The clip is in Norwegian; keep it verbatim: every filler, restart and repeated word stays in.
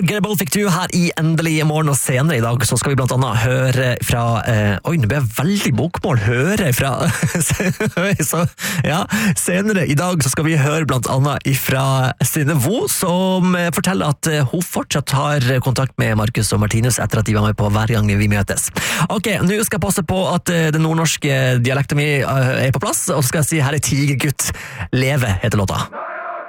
Grebold fikk du her i Endelig i morgen, og senere i dag så skal vi blant annet høre fra eh, oi, nå ble jeg veldig bokmål, høre fra så, ja, senere i dag så skal vi høre blant annet fra Stine Vo, som eh, forteller at eh, hun fortsatt har kontakt med Markus og Martinus etter at de var med på hver gang vi møtes. Ok, nå skal jeg passe på at eh, den nordnorske dialekten min eh, er på plass, og så skal jeg si her er Tigergutt, leve heter låta.